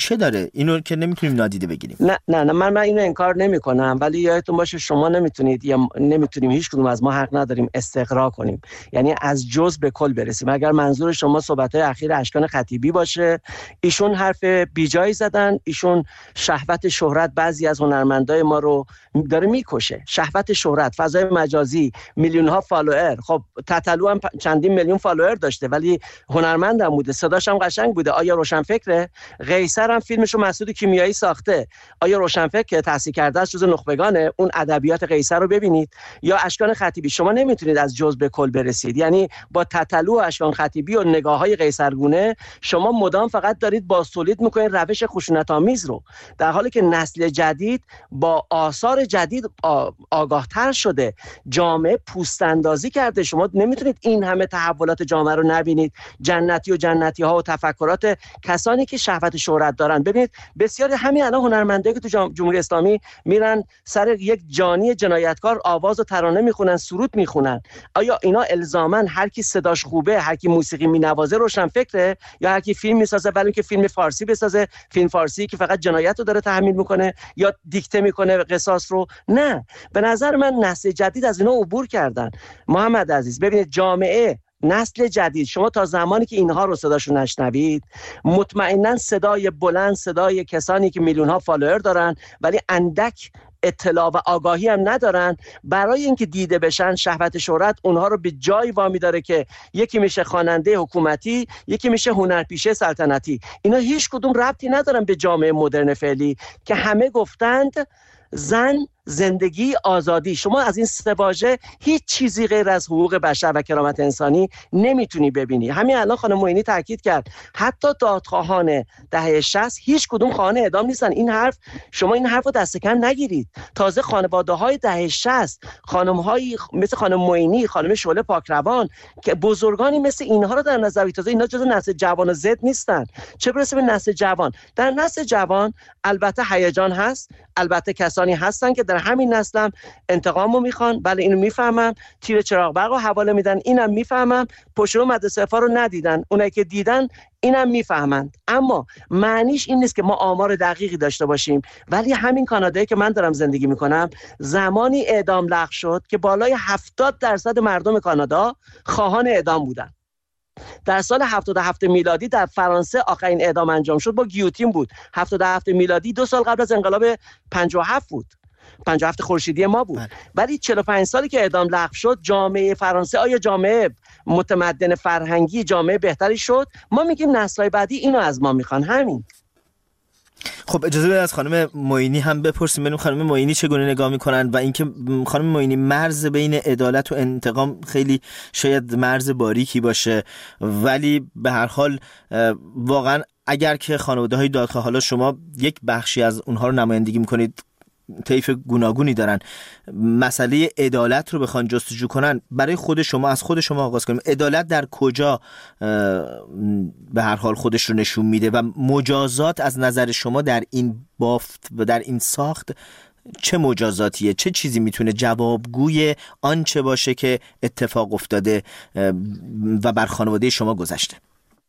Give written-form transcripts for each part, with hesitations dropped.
ریشه داره، اینو که نمیتونیم نادیده بگیریم. نه من اینو انکار نمی‌کنم، ولی یادتون باشه شما نمیتونید یا نمیتونیم، هیچ کدوم از ما حق نداریم استقرا کنیم، یعنی از جزء به کل برسیم. اگر منظور شما صحبت‌های اخیر اشکان خطیبی باشه، ایشون حرف بیجایی زدن، ایشون شهوت شهرت بعضی از هنرمندای ما رو داره میکشه. شهوت شهرت، فضای مجازی، میلیون ها فالوور. خب تتلو هم چندین میلیون فالوور داشته ولی هنرمندم بوده، صداش هم قشنگ بوده. آیا روشنفکره؟ قیصر هم فیلمشو مسعود کیمیایی ساخته. آیا روشنفکر تحصیل کرده است، جز نخبگانه؟ اون ادبیات قیصر رو ببینید. یا اشکان خطیبی، شما نمیتونید از جزء به کل برسید، یعنی با تتلو و اشکان خطیبی و نگاه‌های قیصرگونه شما مدام فقط دارید بازتولید میکنید روش خشونت‌آمیز رو، در حالی که نسل جدید با آثار جدید آگاهتر شده، جامعه پوست اندازی کرده. شما نمیتونید این همه تحولات جامعه رو نبینید، جنتی و جنتی ها و تفکرات کسانی که شهوت شهرت دارن. ببینید بسیاری همین الان هنرمندایی که تو جمهوری اسلامی میرن سر یک جانی جنایتکار آواز و ترانه میخونن، سرود میخونن، آیا اینا الزاما هر کی صداش خوبه، هر کی موسیقی مینوازه روشن فکره، یا هر کی فیلم میسازه ولی که فیلم فارسی بسازه، فیلم فارسی که فقط جنایت رو داره تحمیل میکنه یا دیکته میکنه قصاص رو؟ نه، به نظر من نسل جدید از اینا عبور کردن. محمد عزیز ببینید، جامعه نسل جدید، شما تا زمانی که اینها رو صداشون نشنوید، مطمئنا صدای بلند، صدای کسانی که میلیون ها فالوور دارن ولی اندک اطلاع و آگاهی هم ندارن، برای اینکه دیده بشن، شهوت شهرت اونها رو به جای وامی داره که یکی میشه خواننده حکومتی، یکی میشه هنرپیشه سلطنتی. اینا هیچ کدوم ربطی ندارن به جامعه مدرن فعلی که همه گفتند زن، زندگی، آزادی. شما از این سه واژه هیچ چیزی غیر از حقوق بشر و کرامت انسانی نمیتونی ببینی. همین الان خانم معینی تاکید کرد حتی دادخواهان دهه 60 هیچ کدوم خواهان اعدام نیستن. این حرف، شما این حرف رو دست کم نگیرید. تازه خانواده‌های دهه 60، خانم‌هایی مثل خانم معینی، خانم شعله پاکروان که بزرگانی مثل اینها رو در نظر بگیرید، تازه اینا جزو نسل جوان زد نیستن، چه برسه به نسل جوان. در نسل جوان البته هیجان هست، البته کسانی هستن که در همین نسلم انتقامو میخوان، بله اینو میفهمم، تیر چراغ برقو حواله میدن، اینم میفهمم، پشتو مدرسه فا رو ندیدن، اونایی که دیدن اینم میفهمند. اما معنیش این نیست که ما آمار دقیقی داشته باشیم. ولی همین کانادایی که من دارم زندگی میکنم، زمانی اعدام لغو شد که بالای 70% مردم کانادا خواهان اعدام بودن. در سال 77 میلادی در فرانسه آخرین اعدام انجام شد با گیوتین بود. 77 میلادی 2 سال قبل از انقلاب 57 بود، 57 خورشیدی ما بود. ولی 45 سالی که اعدام لغو شد، جامعه فرانسه آیا جامعه متمدن فرهنگی، جامعه بهتری شد؟ ما میگیم نسل‌های بعدی اینو از ما میخوان. همین. خب اجازه بدید از خانم معینی هم بپرسیم ببینیم خانم معینی چگونه نگاه میکنن و اینکه خانم معینی مرز بین عدالت و انتقام خیلی شاید مرز باریکی باشه، ولی به هر حال واقعا اگر که خانواده‌های دادخواه، حالا شما یک بخشی از اونها رو نمایندگی میکنید، طیف گوناگونی دارن، مسئله عدالت رو بخوان جستجو کنن، برای خود شما، از خود شما آغاز کنیم، عدالت در کجا به هر حال خودش رو نشون میده و مجازات از نظر شما در این بافت و در این ساخت چه مجازاتیه؟ چه چیزی میتونه جوابگوی آنچه باشه که اتفاق افتاده و بر خانواده شما گذشته؟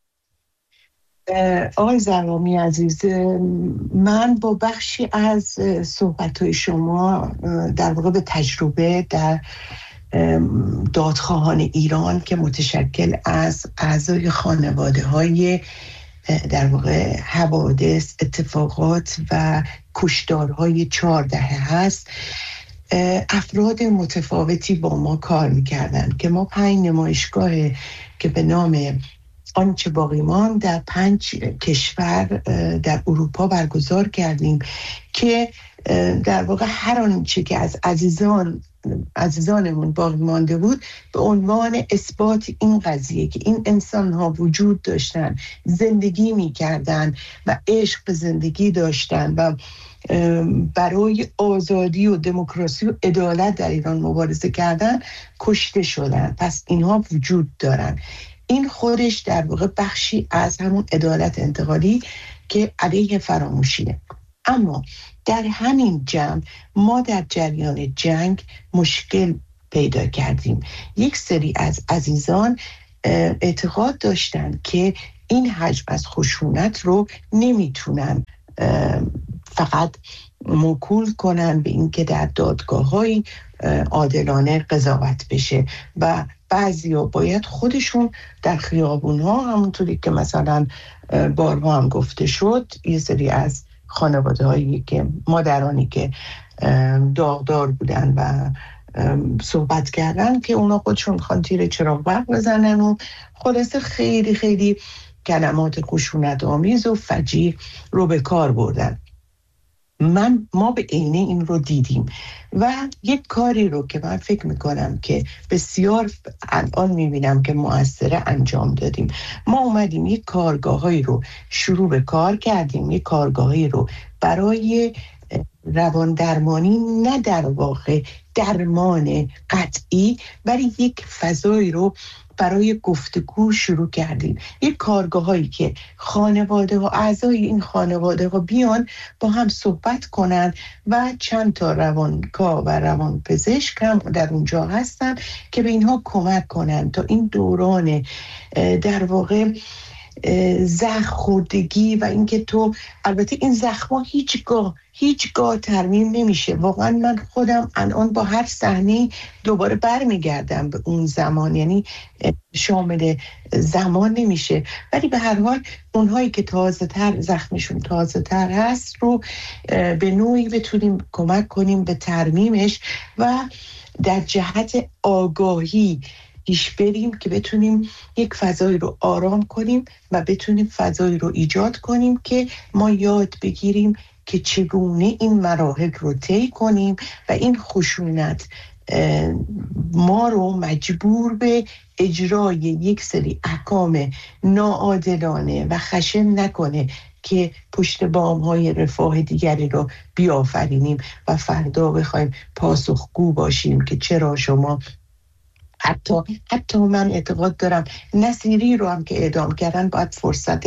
آقای زرامی عزیز، من با بخشی از صحبت‌های شما در واقع به تجربه در دادخواهان ایران که متشکل از اعضای خانواده‌های در واقع حوادث، اتفاقات و کشتارهای 4 دهه هست، افراد متفاوتی با ما کار می‌کردن که ما 5 نمایشگاه که به نام آنچه باقی ماند در 5 کشور در اروپا برگزار کردیم که در واقع هر آنچه که از عزیزانمون باقی مانده بود به عنوان اثبات این قضیه که این انسان‌ها وجود داشتن، زندگی می‌کردن و عشق به زندگی داشتن و برای آزادی و دموکراسی و عدالت در ایران مبارزه کردن، کشته شدن. پس اینها وجود دارن. این خودش در واقع بخشی از همون عدالت انتقالی که علیه فراموشیه. اما در همین جمع ما در جریان جنگ مشکل پیدا کردیم. یک سری از عزیزان اعتقاد داشتند که این حجم از خشونت رو نمیتونن فقط موکول کنن به اینکه در دادگاه‌های عادلانه قضاوت بشه و بعضیا باید خودشون در خیابون‌ها، همونطوری که مثلا بارها هم گفته شد، یه سری از خانواده‌هایی که مادرانی که داغدار بودن و صحبت کردن که اونا خودشون میخوان تیر چراغ برق بزنن و خلاصه خیلی خیلی کلمات خشونت آمیز و فجیع رو به کار بردن. ما به عینه این رو دیدیم و یک کاری رو که من فکر میکنم که بسیار الان میبینم که مؤثره انجام دادیم. ما اومدیم یک کارگاهایی رو شروع به کار کردیم، یک کارگاهایی رو برای روان درمانی، نه در واقع درمان قطعی، ولی یک فضایی رو برای گفتگو شروع کردیم. یک کارگاهایی که خانواده و اعضای این خانواده ها بیان با هم صحبت کنن و چند تا روانکاو و روانپزشک هم در اونجا هستن که به اینها کمک کنن تا این دوران در واقع زخم خوردگی و اینکه تو، البته این زخم‌ها هیچگاه ترمیم نمیشه. واقعا من خودم الان با هر صحنه دوباره برمیگردم به اون زمان، یعنی شامل زمان نمیشه، ولی به هر حال اونهایی که تازه‌تر زخمشون تازه‌تر هست رو به نوعی بتونیم کمک کنیم به ترمیمش و در جهت آگاهی پیش بریم که بتونیم یک فضایی رو آرام کنیم و بتونیم فضایی رو ایجاد کنیم که ما یاد بگیریم که چگونه این مراحل رو طی کنیم و این خشونت ما رو مجبور به اجرای یک سری احکام ناعادلانه و خشن نکنه که پشت بام‌های رفاه دیگری رو بیافرینیم و فردا بخوایم پاسخگو باشیم که چرا شما حتی من اعتقاد دارم نصیری رو هم که اعدام کردن باید فرصت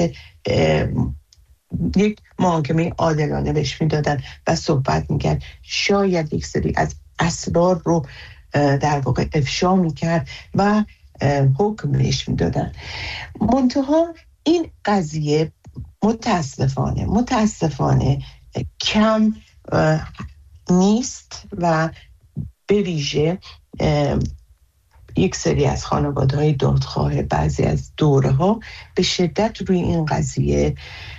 یک محاکمه عادلانه بهش میدادن و صحبت میکرد، شاید یک سری از اسرار رو در واقع افشا میکرد و حکم بهش میدادن. منتها این قضیه متاسفانه کم نیست و به ویژه یک سری از خانواده‌های دادخواه بعضی از دوره‌ها به شدت روی این قضیه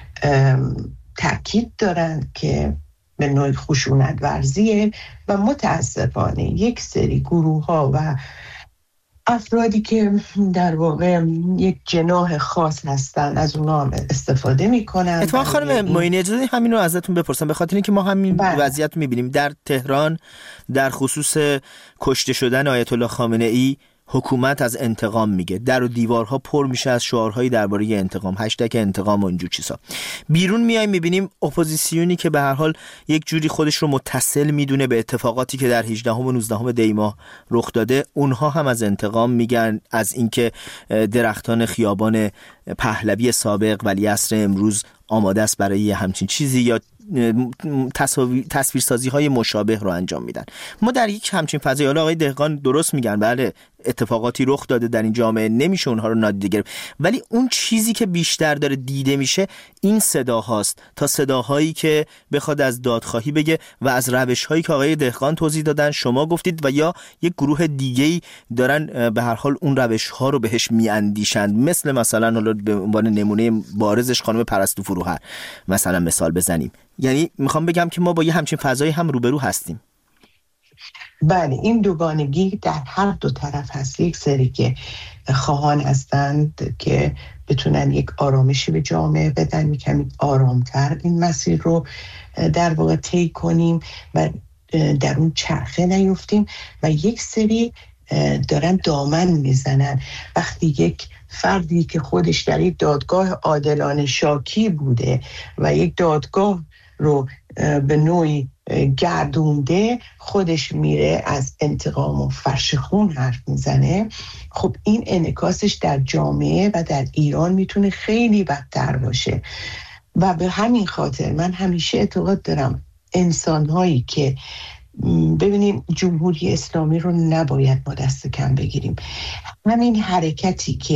تاکید دارند که به نوعی خشونت ورزیه و متاسفانه یک سری گروه‌ها و افرادی که در واقع یک جناح خاص هستن از اونا هم استفاده میکنن. اتفاقا خانم معینی اجازه همین رو ازتون بپرسم، به خاطر اینکه ما همین وضعیت میبینیم در تهران در خصوص کشته شدن آیت الله خامنه ای. حکومت از انتقام میگه، در و دیوارها پر میشه از شعارهایی درباره انتقام، هشتگ انتقام و اینجور چیزا. بیرون میایم میبینیم اپوزیسیونی که به هر حال یک جوری خودش رو متصل میدونه به اتفاقاتی که در 18 و 19 دی ماه رخ داده، اونها هم از انتقام میگن، از اینکه درختان خیابان پهلوی سابق ولیعصر امروز آماده است برای همچین چیزی، یا تصویرسازی های مشابه رو انجام میدن. ما در یک همچین فضایی، حالا آقای دهقان درست میگن، بله اتفاقاتی رخ داده در این جامعه، نمیشه اونها رو نادیده گرفت، ولی اون چیزی که بیشتر داره دیده میشه این صداهاست تا صداهایی که بخواد از دادخواهی بگه و از روش‌هایی که آقای دهقان توضیح دادن، شما گفتید، و یا یک گروه دیگه‌ای دارن به هر حال اون روش‌ها رو بهش میاندیشند، مثلا حالا به عنوان نمونه بارزش خانم پرستو فروهر مثلا مثال بزنیم. یعنی میخوام بگم که ما با یه همچین فضایی هم روبرو هستیم. بله، این دوگانگی در هر دو طرف هست. یک سری که خواهان هستند که بتونن یک آرامشی به جامعه بدن، میکنیم آرامتر این مسیر رو در واقع طی کنیم و در اون چرخه نیفتیم، و یک سری دارن دامن میزنن. وقتی یک فردی که خودش در یک دادگاه عادلانه شاکی بوده و یک دادگاه رو به نوعی گردونده، خودش میره از انتقام و فرش خون حرف میزنه، خب این انعکاسش در جامعه و در ایران میتونه خیلی بدتر باشه. و به همین خاطر من همیشه اعتقاد دارم انسانهایی که ببینیم جمهوری اسلامی رو نباید ما دست کم بگیریم. همین حرکتی که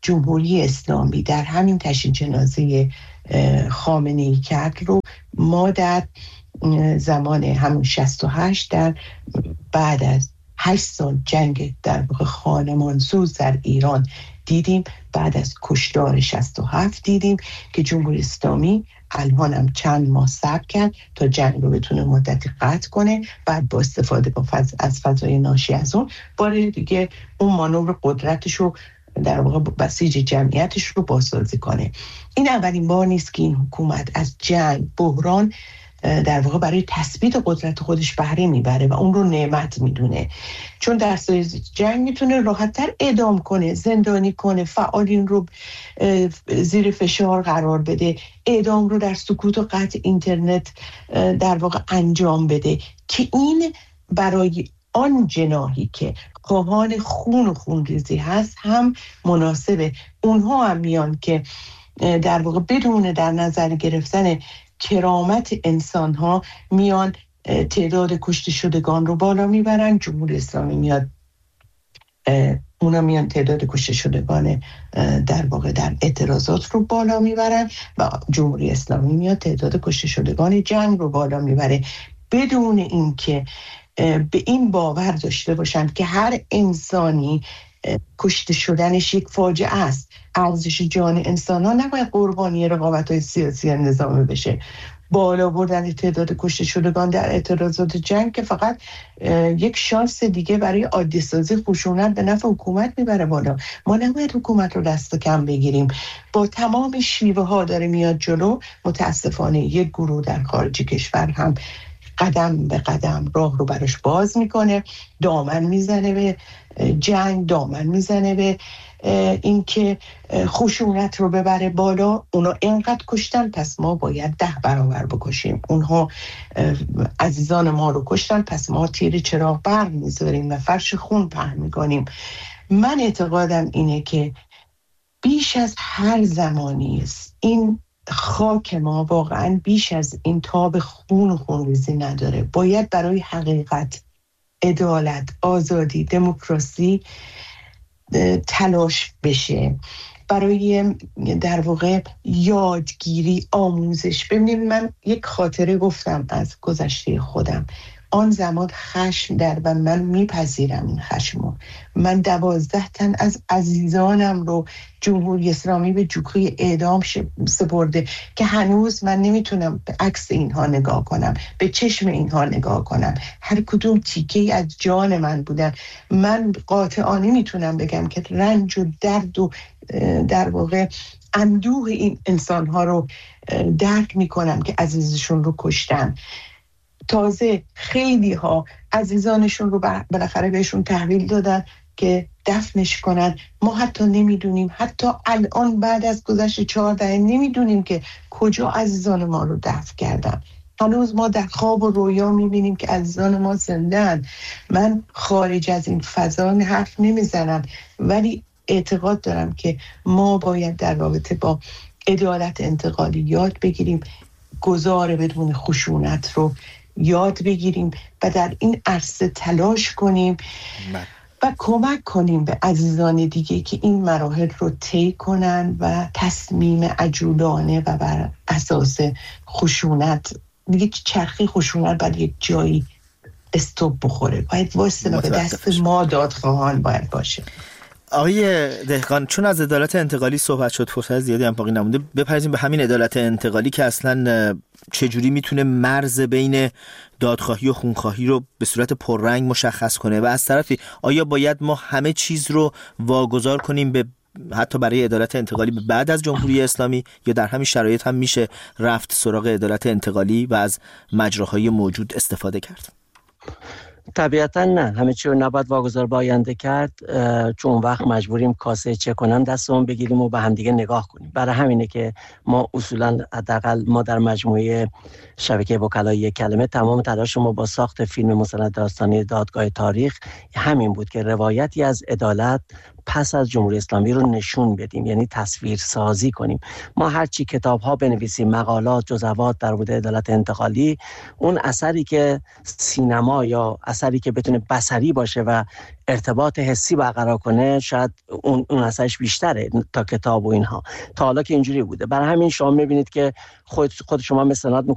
جمهوری اسلامی در همین تشییع جنازه خامنه‌ای کرد رو ما در زمان همون 68 در بعد از 8 سال جنگ در واقع خانمانسوز در ایران دیدیم. بعد از کشتار 67 دیدیم که جمهوری اسلامی الان هم چند ماه صبر کرد تا جنگ رو بتونه مدتی قطع کنه، بعد با استفاده از فضای ناشی از اون بار دیگه اون مانور قدرتش رو در واقع بسیج جمعیتش رو بازسازی کنه. این اولین بار نیست که این حکومت از جنگ، بحران در واقع برای تثبیت قدرت خودش بهره میبره و اون رو نعمت میدونه، چون در صورت جنگ میتونه راحت‌تر اعدام کنه، زندانی کنه، فعالین رو زیر فشار قرار بده، اعدام رو در سکوت و قطع اینترنت در واقع انجام بده که این برای آن جناحی که خواهان خون و خونریزی هست هم مناسبه. اونها هم میان که در واقع بدون در نظر گرفتن کرامت انسان ها میان تعداد کشته شدگان رو بالا میبرن. جمهوری اسلامی میاد اونا میان تعداد کشته شدگان در واقع در اعتراضات رو بالا میبرن و جمهوری اسلامی میاد تعداد کشته شدگان جنگ رو بالا میبره، بدون اینکه به این باور داشته باشند که هر انسانی کشته شدنش یک فاجعه است. ارزش جان انسان ها نباید قربانی رقابت‌های سیاسی نظامی بشه. بالا بردن تعداد کشته شدگان در اعتراضات جنگ که فقط یک شانس دیگه برای عادی سازی خشونت به نفع حکومت میبره بالا. ما نباید حکومت رو دست کم بگیریم. با تمام شیوه ها داره میاد جلو. متاسفانه یک گروه در خارج کشور هم قدم به قدم راه رو براش باز میکنه، دامن میزنه به جنگ، دامن میزنه به اینکه خشونت رو ببره بالا. اونا اینقدر کشتن پس ما باید 10 برابر بکشیم. اونها عزیزان ما رو کشتن پس ما تیر چراغ برق میذاریم و فرش خون پهن میکنیم. من اعتقادم اینه که بیش از هر زمانی است این خاک ما واقعا بیش از این تاب خون و خونریزی نداره. باید برای حقیقت، عدالت، آزادی، دموکراسی تلاش بشه، برای در واقع یادگیری، آموزش. ببینید من یک خاطره گفتم از گذشته خودم. آن زمان خشم در و من میپذیرم این خشمو. من 12 تن از عزیزانم رو جمهوری اسلامی به جوخه اعدام سپرده که هنوز من نمیتونم به عکس اینها نگاه کنم، به چشم اینها نگاه کنم. هر کدوم تیکه‌ای از جان من بودن. من قاطعانه میتونم بگم که رنج و درد و در واقع اندوه این انسانها رو درک میکنم که عزیزشون رو کشتن. تازه خیلی ها عزیزانشون رو بالاخره بهشون تحویل دادن که دفنش کنن. ما حتی نمیدونیم، حتی الان بعد از گذشت 4 دهه نمیدونیم که کجا عزیزان ما رو دفن کردن. هنوز ما در خواب و رویا میبینیم که عزیزان ما زنده‌اند. من خارج از این فضا حرف نمیزنم، ولی اعتقاد دارم که ما باید در رابطه با عدالت انتقالی یاد بگیریم، گذار بدون خشونت رو یاد بگیریم و در این عرصه تلاش کنیم و کمک کنیم به عزیزان دیگه که این مراحل رو طی کنن و تصمیم عجولانه و بر اساس خشونت دیگه چرخی خشونت باید یک جایی استوب بخوره. باید واسه به دست ما دادخواهان باید باشه. آقای دهقان، چون از عدالت انتقالی صحبت شد، فرصت زیادی هم باقی نمونده، بپرسیم به همین عدالت انتقالی که اصلا چجوری میتونه مرز بین دادخواهی و خونخواهی رو به صورت پررنگ مشخص کنه و از طرفی آیا باید ما همه چیز رو واگذار کنیم به حتی برای عدالت انتقالی به بعد از جمهوری اسلامی، یا در همین شرایط هم میشه رفت سراغ عدالت انتقالی و از مجراهای موجود استفاده کرد؟ طبیعتا نه، همه چی رو نباید واگذار به آینده کرد، چون وقت مجبوریم کاسه چه کنن دستمون بگیریم و به هم دیگه نگاه کنیم. برای همینه که ما اصولا حداقل ما در مجموعه شبکه وکلای یک کلمه تمام تلاش ما با ساخت فیلم مستند داستانی دادگاه تاریخ همین بود که روایتی از عدالت پس از جمهوری اسلامی رو نشون بدیم، یعنی تصویر سازی کنیم. ما هرچی کتاب ها بنویسیم، مقالات، جزوات در مورد عدالت انتقالی، اون اثری که سینما یا اثری که بتونه بصری باشه و ارتباط حسی برقرار کنه، شاید اون اثرش بیشتره تا کتاب و اینها. تا حالا که اینجوری بوده. برای همین شما میبینید که خود شما استناد